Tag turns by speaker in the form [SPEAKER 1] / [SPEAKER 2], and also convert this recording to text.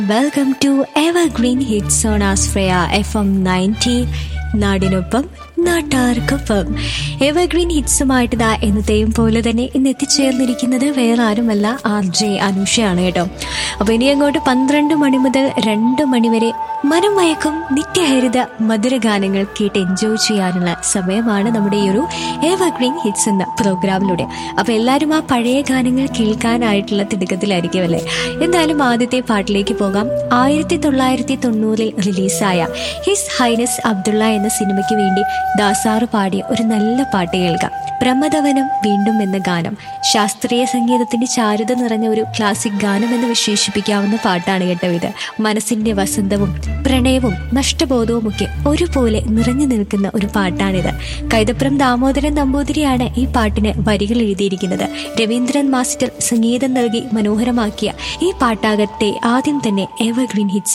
[SPEAKER 1] Welcome to evergreen hits on ആസ്ഫ്രയ FM 90 നാടിനൊപ്പം നാട്ടാർക്കൊപ്പം. Evergreen ഹിറ്റ്സുമായിട്ട് ദാ എന്നത്തെയും പോലെ തന്നെ ഇന്ന് എത്തിച്ചേർന്നിരിക്കുന്നത് വേറെ ആരുമല്ല, RJ അനുഷയാണ് കേട്ടോ. അപ്പോൾ ഇനി അങ്ങോട്ട് 12 മണി മുതൽ 2 മണി വരെ മനം മയക്കും നിത്യഹരിത മധുരഗാനങ്ങൾ കേട്ട് എൻജോയ് ചെയ്യാനുള്ള സമയമാണ് നമ്മുടെ ഈ ഒരു എവർഗ്രീൻ ഹിറ്റ്സ് എന്ന പ്രോഗ്രാമിലൂടെ. അപ്പോൾ എല്ലാവരും ആ പഴയ ഗാനങ്ങൾ കേൾക്കാനായിട്ടുള്ള തിടുക്കത്തിലായിരിക്കും അല്ലേ. എന്തായാലും ആദ്യത്തെ പാട്ടിലേക്ക് പോകാം. 1990 റിലീസായ ഹിസ് ഹൈനസ് അബ്ദുള്ള എന്ന സിനിമയ്ക്ക് വേണ്ടി ദാസാറ് പാടിയ ഒരു നല്ല പാട്ട് കേൾക്കാം. പ്രമദവനം വീണ്ടും എന്ന ഗാനം ശാസ്ത്രീയ സംഗീതത്തിന്റെ ചാരുത നിറഞ്ഞ ഒരു ക്ലാസിക് ഗാനം എന്ന് വിശേഷിപ്പിക്കാവുന്ന പാട്ടാണ് കേട്ടോ ഇത്. മനസ്സിന്റെ വസന്തവും പ്രണയവും നഷ്ടബോധവും ഒക്കെ ഒരുപോലെ നിറഞ്ഞു നിൽക്കുന്ന ഒരു പാട്ടാണിത്. കൈതപ്രം ദാമോദരൻ നമ്പൂതിരിയാണ് ഈ പാട്ടിന് വരികൾ എഴുതിയിരിക്കുന്നത്. രവീന്ദ്രൻ മാസ്റ്റർ സംഗീതം നൽകി മനോഹരമാക്കിയ ഈ പാട്ടാകട്ടെ ആദ്യം തന്നെ എവർഗ്രീൻ ഹിറ്റ്സ്